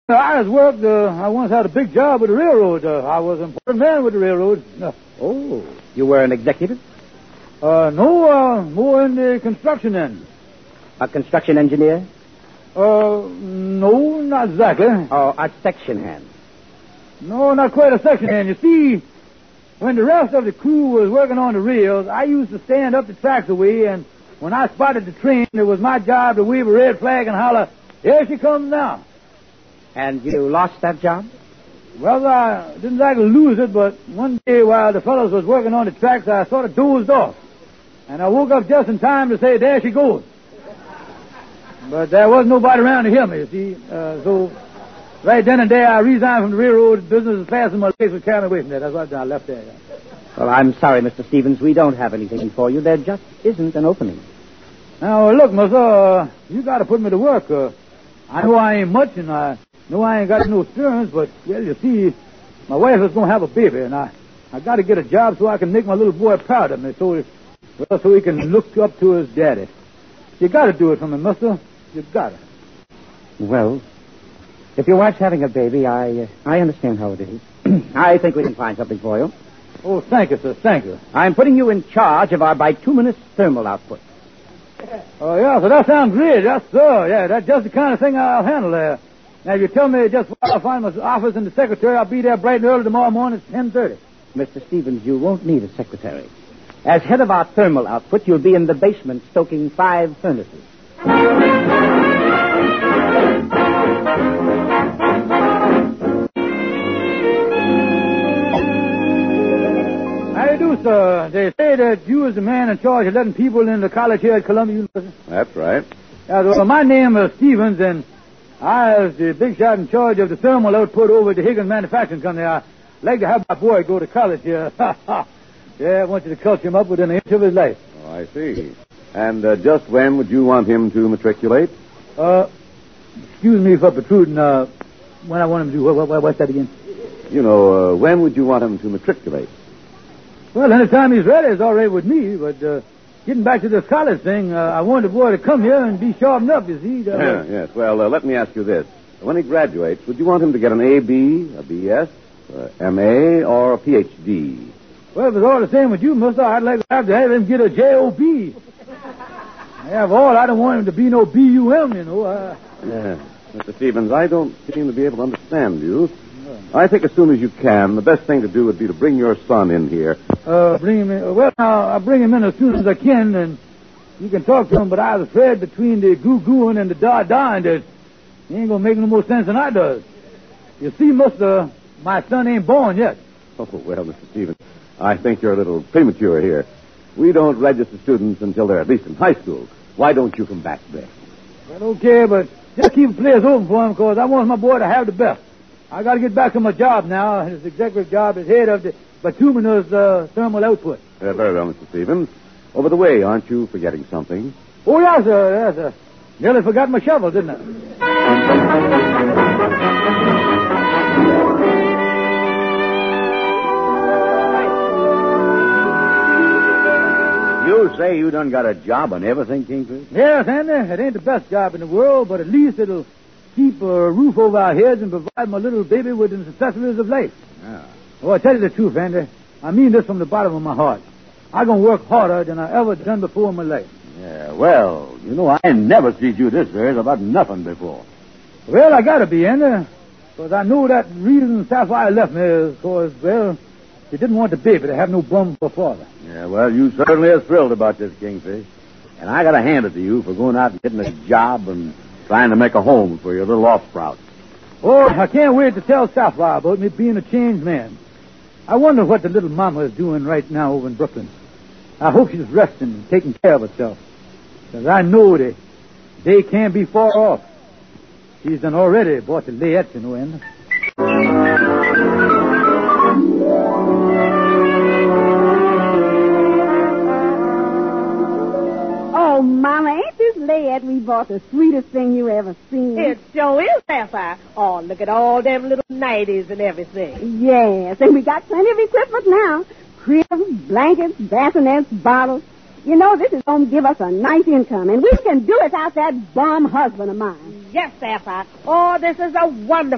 I once had a big job with the railroad. I was an important man with the railroad. Oh, you were an executive? No, more in the construction end. A construction engineer? No, not exactly. Oh, a section hand? No, not quite a section hand. You see, when the rest of the crew was working on the rails, I used to stand up the tracks away, and when I spotted the train, it was my job to wave a red flag and holler, "Here she comes now." And you lost that job? Well, I didn't exactly lose it, but one day while the fellows was working on the tracks, I sort of dozed off. And I woke up just in time to say, "There she goes." But there wasn't nobody around to hear me, you see. So right then and there, I resigned from the railroad business as fast as my legs would carry me away from there. That's why I left there. Well, I'm sorry, Mr. Stevens. We don't have anything for you. There just isn't an opening. Now, look, mister, you got to put me to work. I know I ain't much, and I know I ain't got no experience, but, well, you see, my wife is going to have a baby, and I got to get a job so I can make my little boy proud of me, so he can look up to his daddy. You got to do it for me, mister. You got it. Well, if your wife's having a baby, I understand how it is. I think we can find something for you. Oh, thank you, sir. Thank you. I'm putting you in charge of our bituminous thermal output. Oh, yeah, so that sounds great. Yes, sir. Yeah, that's just the kind of thing I'll handle there. Now, if you tell me just where I'll find my office and the secretary, I'll be there bright and early tomorrow morning at 10:30. Mr. Stevens, you won't need a secretary. As head of our thermal output, you'll be in the basement stoking 5 furnaces. How do you do, sir? They say that you is the man in charge of letting people in the college here at Columbia University. That's right. Yeah, well, my name is Stevens, and I is the big shot in charge of the thermal output over at the Higgins Manufacturing Company. I'd like to have my boy go to college here. Yeah, I want you to culture him up within an inch of his life. Oh, I see. And just when would you want him to matriculate? Excuse me for protruding. When I want him to do, what's that again? You know, when would you want him to matriculate? Well, anytime he's ready is all right with me, but getting back to this college thing, I want the boy to come here and be sharpened up, you see. Yes. Well, let me ask you this. When he graduates, would you want him to get an A.B., a B.S., M.A., or a Ph.D.? Well, if it's all the same with you, mister, I'd like to have him get a J.O.B. After all, I don't want him to be no B.U.M., you know. Mr. Stevens, I don't seem to be able to understand you. I think as soon as you can, the best thing to do would be to bring your son in here. Bring him in. Well, I'll bring him in as soon as I can, and you can talk to him, but I was afraid between the goo-gooing and the da-daing that he ain't going to make no more sense than I does. You see, mister, my son ain't born yet. Oh, well, Mr. Stevens, I think you're a little premature here. We don't register students until they're at least in high school. Why don't you come back there? Well, okay, but just keep the place open for him, because I want my boy to have the best. I got to get back to my job now, his executive job as head of the bituminous thermal output. Very well, Mr. Stevens. Over the way, aren't you forgetting something? Oh, yes, sir. Yes, sir. Nearly forgot my shovel, didn't I? You say you done got a job on everything, Kingfish? Yes, Andy. It ain't the best job in the world, but at least it'll keep a roof over our heads and provide my little baby with the necessities of life. Yeah. Oh, I tell you the truth, Andy. I mean this from the bottom of my heart. I'm going to work harder than I ever done before in my life. Yeah, well, you know, I never seen you this serious about nothing before. Well, I got to be, Andy, because I know that reason Sapphire left me is because, well, she didn't want the baby to have no bum for father. Yeah, well, you certainly is thrilled about this, Kingfish. And I got to hand it to you for going out and getting a job and trying to make a home for your little off-sprout. Oh, I can't wait to tell Sapphire about me being a changed man. I wonder what the little mama is doing right now over in Brooklyn. I hope she's resting and taking care of herself. Because I know that they can't be far off. She's done already bought the layettes, you know, Andy. Oh, Mama, ain't this layette we bought the sweetest thing you ever seen? It sure is, Sapphire. Oh, look at all them little nighties and everything. Yes, and we got plenty of equipment now. Cribs, blankets, bassinets, bottles. You know, this is going to give us a nice income, and we can do it without that bum husband of mine. Yes, Sapphire. Oh, this is a wonderful